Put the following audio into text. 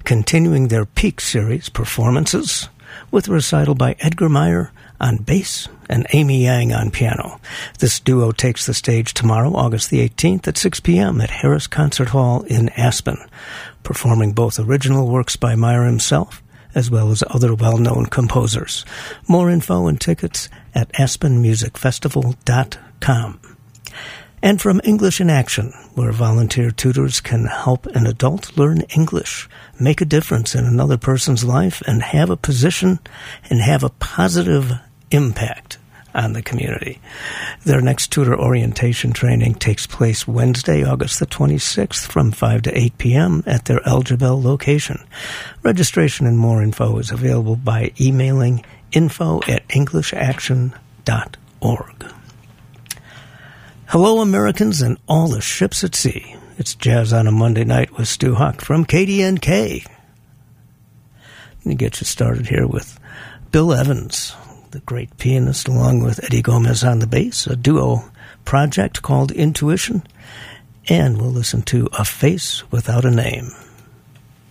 continuing their Peak Series performances with a recital by Edgar Meyer on bass and Amy Yang on piano. This duo takes the stage tomorrow, August the 18th at 6 p.m. at Harris Concert Hall in Aspen, performing both original works by Meyer himself as well as other well-known composers. More info and tickets at aspenmusicfestival.com. And from English in Action, where volunteer tutors can help an adult learn English, make a difference in another person's life, and have a position and have a positive impact on the community. Their next tutor orientation training takes place Wednesday, August the 26th from 5 to 8 p.m. at their Elgibel location. Registration and more info is available by emailing info@englishaction.org. Hello, Americans and all the ships at sea. It's Jazz on a Monday Night with Stu Huck from KDNK. Let me get you started here with Bill Evans, the great pianist, along with Eddie Gomez on the bass, a duo project called Intuition. And we'll listen to A Face Without a Name.